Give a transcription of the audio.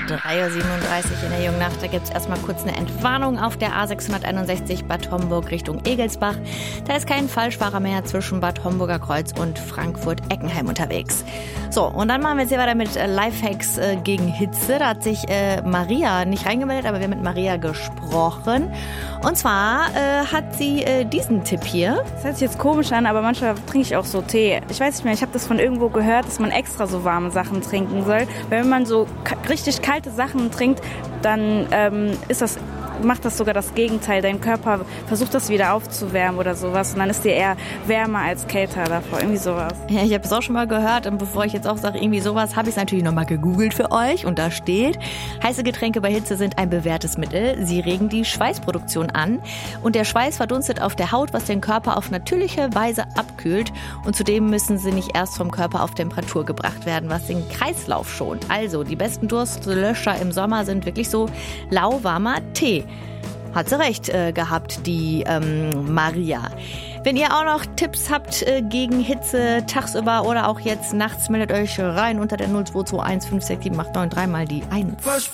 3:37 Uhr in der jungen Nacht. Da gibt es erstmal kurz eine Entwarnung auf der A661 Bad Homburg Richtung Egelsbach. Da ist kein Falschfahrer mehr zwischen Bad Homburger Kreuz und Frankfurt-Eckenheim unterwegs. So, und dann machen wir jetzt hier weiter mit Lifehacks gegen Hitze. Da hat sich Maria nicht reingemeldet, aber wir haben mit Maria gesprochen. Und zwar hat sie diesen Tipp hier. Das hört sich jetzt komisch an, aber manchmal trinke ich auch so Tee. Ich weiß nicht mehr, ich habe das von irgendwo gehört, dass man extra so warme Sachen trinken soll. Weil wenn man so richtig kalte Sachen trinkt, dann macht das sogar das Gegenteil. Dein Körper versucht das wieder aufzuwärmen oder sowas und dann ist dir eher wärmer als kälter davor. Irgendwie sowas. Ja, ich habe es auch schon mal gehört und bevor ich jetzt auch sage, irgendwie sowas, habe ich es natürlich nochmal gegoogelt für euch und da steht, heiße Getränke bei Hitze sind ein bewährtes Mittel. Sie regen die Schweißproduktion an und der Schweiß verdunstet auf der Haut, was den Körper auf natürliche Weise abkühlt und zudem müssen sie nicht erst vom Körper auf Temperatur gebracht werden, was den Kreislauf schont. Also die besten Durstlöscher im Sommer sind wirklich so lauwarmer Tee. Hat sie recht gehabt, die Maria. Wenn ihr auch noch Tipps habt gegen Hitze tagsüber oder auch jetzt nachts, meldet euch rein unter der 0221 567 893 mal die 1.